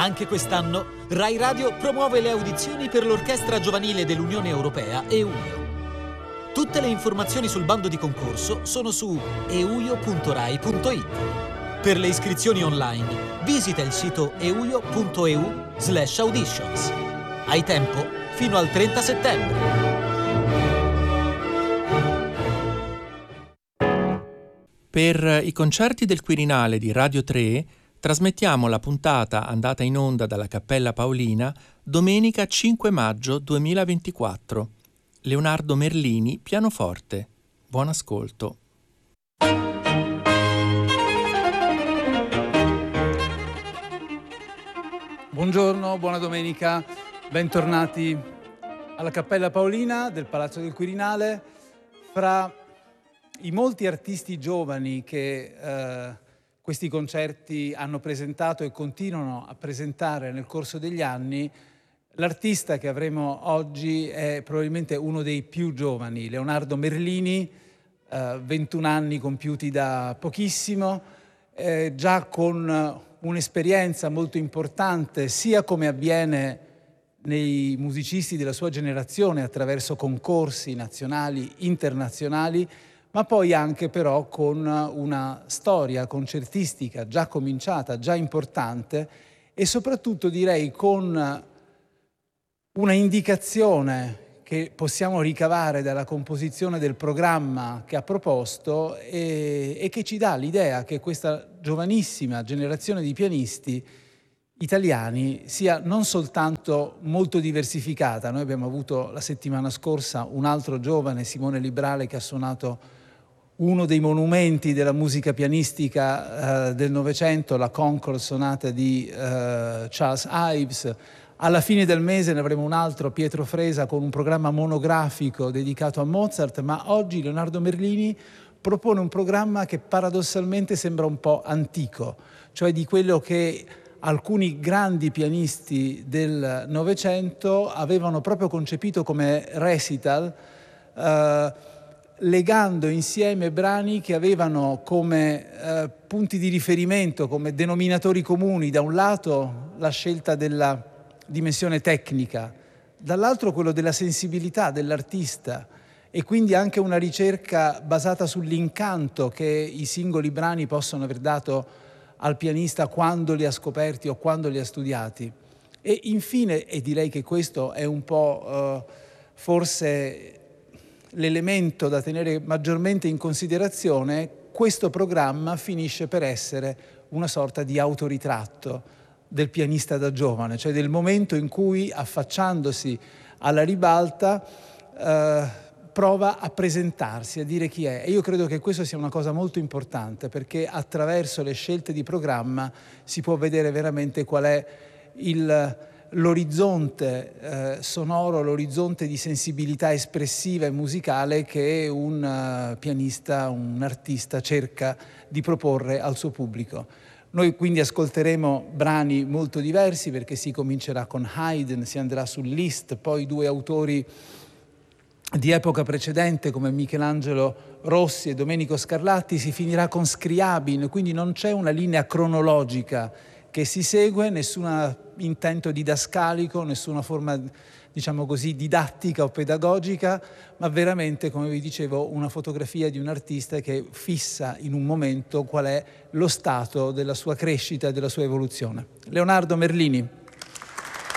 Anche quest'anno Rai Radio promuove le audizioni per l'Orchestra Giovanile dell'Unione Europea EUIO. Tutte le informazioni sul bando di concorso sono su euio.rai.it. Per le iscrizioni online, visita il sito euio.eu/auditions. Hai tempo fino al 30 settembre. Per i concerti del Quirinale di Radio 3 trasmettiamo la puntata andata in onda dalla Cappella Paolina domenica 5 maggio 2024. Leonardo Merlini, pianoforte. Buon ascolto. Buongiorno, buona domenica, bentornati alla Cappella Paolina del Palazzo del Quirinale. Fra i molti artisti giovani che questi concerti hanno presentato e continuano a presentare nel corso degli anni, l'artista che avremo oggi è probabilmente uno dei più giovani, Leonardo Merlini, 21 anni compiuti da pochissimo, già con un'esperienza molto importante, sia come avviene nei musicisti della sua generazione attraverso concorsi nazionali, internazionali, ma poi anche però con una storia concertistica già cominciata, già importante e soprattutto direi con una indicazione che possiamo ricavare dalla composizione del programma che ha proposto e che ci dà l'idea che questa giovanissima generazione di pianisti italiani sia non soltanto molto diversificata. Noi abbiamo avuto la settimana scorsa un altro giovane, Simone Librale, che ha suonato uno dei monumenti della musica pianistica del Novecento, la Concord sonata di Charles Ives. Alla fine del mese ne avremo un altro, Pietro Fresa, con un programma monografico dedicato a Mozart, ma oggi Leonardo Merlini propone un programma che paradossalmente sembra un po' antico, cioè di quello che alcuni grandi pianisti del Novecento avevano proprio concepito come recital, legando insieme brani che avevano come punti di riferimento, come denominatori comuni, da un lato la scelta della dimensione tecnica, dall'altro quello della sensibilità dell'artista e quindi anche una ricerca basata sull'incanto che i singoli brani possono aver dato al pianista quando li ha scoperti o quando li ha studiati. E infine, e direi che questo è un po' forse l'elemento da tenere maggiormente in considerazione, questo programma finisce per essere una sorta di autoritratto del pianista da giovane, cioè del momento in cui, affacciandosi alla ribalta, prova a presentarsi, a dire chi è. E io credo che questo sia una cosa molto importante, perché attraverso le scelte di programma si può vedere veramente qual è l'orizzonte sonoro, l'orizzonte di sensibilità espressiva e musicale che un pianista, un artista cerca di proporre al suo pubblico. Noi quindi ascolteremo brani molto diversi, perché si comincerà con Haydn, si andrà su Liszt, poi due autori di epoca precedente come Michelangelo Rossi e Domenico Scarlatti, si finirà con Scriabin, quindi non c'è una linea cronologica che si segue, nessun intento didascalico, nessuna forma, diciamo così, didattica o pedagogica, ma veramente, come vi dicevo, una fotografia di un artista che fissa in un momento qual è lo stato della sua crescita e della sua evoluzione. Leonardo Merlini.